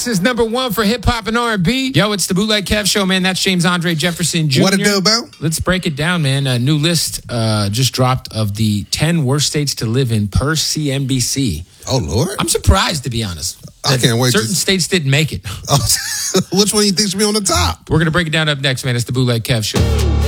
This is number one for hip hop and R&B. Yo, it's the Bootleg Kev Show, man. That's James Andre Jefferson Jr. What it do, Bo? Let's break it down, man. A new list just dropped of the 10 worst states to live in per CNBC. Oh, Lord. I'm surprised, to be honest. I can't wait. Certain states didn't make it. Which one do you think should be on the top? We're going to break it down up next, man. It's the Bootleg Kev Show.